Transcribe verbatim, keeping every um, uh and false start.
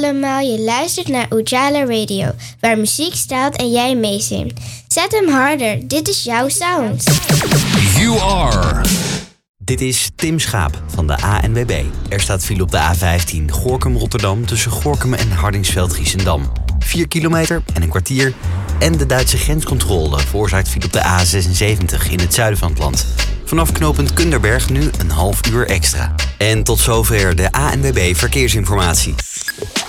allemaal, je luistert naar Ujala Radio, waar muziek staat en jij meezingt. Zet hem harder, dit is jouw sound. You are. Dit is Tim Schaap van de A N W B. Er staat file op de A vijftien Gorinchem-Rotterdam tussen Gorinchem en Hardingsveld-Giessendam. vier kilometer en een kwartier. En de Duitse grenscontrole veroorzaakt file op de A zesenzeventig in het zuiden van het land. Vanaf knooppunt Kunderberg nu een half uur extra. En tot zover de A N W B Verkeersinformatie.